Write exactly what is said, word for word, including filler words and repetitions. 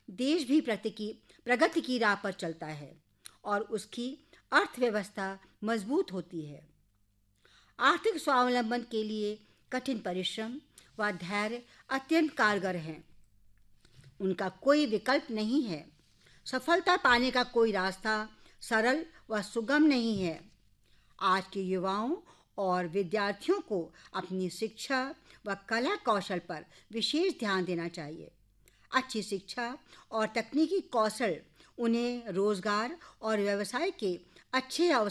देश भी प्रगति की प्रगति की राह पर चलता है और उसकी अर्थव्यवस्था मजबूत होती है। आर्थिक स्वावलंबन के लिए कठिन परिश्रम व धैर्य अत्यंत कारगर हैं। उनका कोई विकल्प नहीं है। सफलता पाने का कोई रास्ता सरल व सुगम नहीं है। आज के युवाओं और विद्यार्थियों को अपनी शिक्षा व कला कौशल पर विशेष ध्यान देना चाहिए। अच्छी शिक्षा और तकनीकी कौशल उन्हें रोजगार और व्यवसाय के अच्छे अवसर